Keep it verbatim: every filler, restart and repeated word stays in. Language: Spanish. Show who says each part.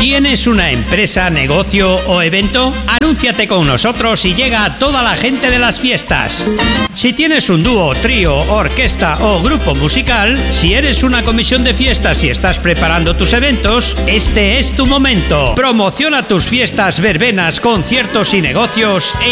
Speaker 1: ¿Tienes una empresa, negocio o evento? Anúnciate con nosotros y llega a toda la gente de las fiestas. Si tienes un dúo, trío, orquesta o grupo musical, si eres una comisión de fiestas y estás preparando tus eventos, este es tu momento. Promociona tus fiestas, verbenas, conciertos y negocios